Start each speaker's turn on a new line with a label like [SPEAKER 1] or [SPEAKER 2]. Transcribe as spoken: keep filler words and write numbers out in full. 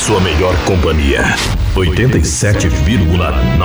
[SPEAKER 1] sua melhor companhia. oitenta e sete vírgula nove